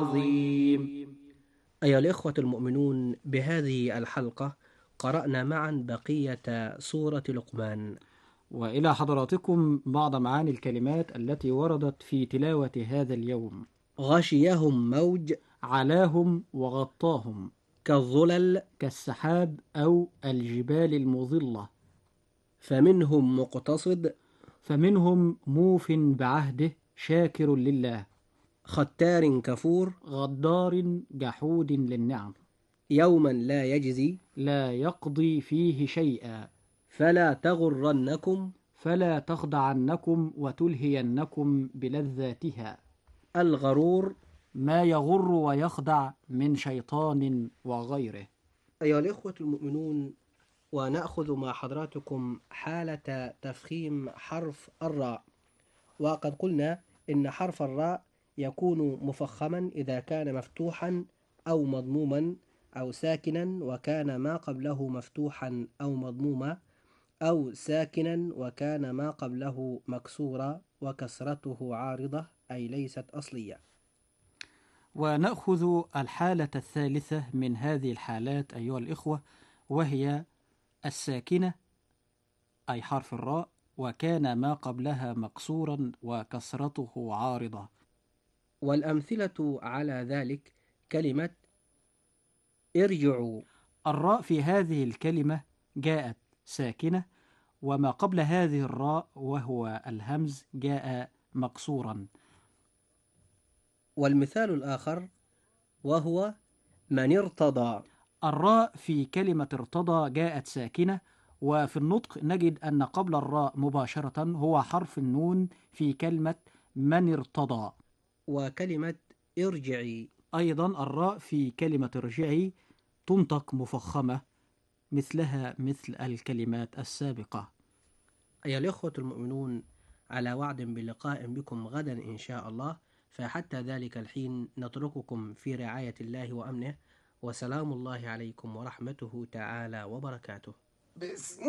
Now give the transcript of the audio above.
عظيم. أيها الإخوة المؤمنون، بهذه الحلقة قرأنا معا بقية سورة لقمان. وإلى حضراتكم بعض معاني الكلمات التي وردت في تلاوة هذا اليوم. غشيهم موج علاهم وغطاهم، كالظلل كالسحاب أو الجبال المظلة. فمنهم مقتصد فمنهم موف بعهده شاكر لله، ختار كفور غدار جحود للنعم، يوما لا يجزي لا يقضي فيه شيئا، فلا تغرنكم فلا تخدعنكم وتلهينكم بلذاتها. الغرور. ما يغر ويخدع من شيطان وغيره. أيها الإخوة المؤمنون، ونأخذ مع حضراتكم حالة تفخيم حرف الراء. وقد قلنا إن حرف الراء يكون مفخما إذا كان مفتوحا أو مضموما أو ساكنا وكان ما قبله مفتوحا أو مضموما، أو ساكنا وكان ما قبله مكسورا وكسرته عارضة أي ليست أصلية. ونأخذ الحالة الثالثة من هذه الحالات أيها الإخوة، وهي الساكنة أي حرف الراء وكان ما قبلها مكسورا وكسرته عارضة. والأمثلة على ذلك كلمة ارجعوا. الراء في هذه الكلمة جاءت ساكنة، وما قبل هذه الراء وهو الهمز جاء مكسورا. والمثال الآخر وهو من ارتضى. الراء في كلمة ارتضى جاءت ساكنة، وفي النطق نجد أن قبل الراء مباشرة هو حرف النون في كلمة من ارتضى. وكلمة ارجعي أيضا الراء في كلمة ارجعي تنطق مفخمة مثلها مثل الكلمات السابقة. أيها الإخوة المؤمنون، على وعد بلقاء بكم غدا إن شاء الله، فحتى ذلك الحين نترككم في رعاية الله وأمنه، وسلام الله عليكم ورحمته تعالى وبركاته.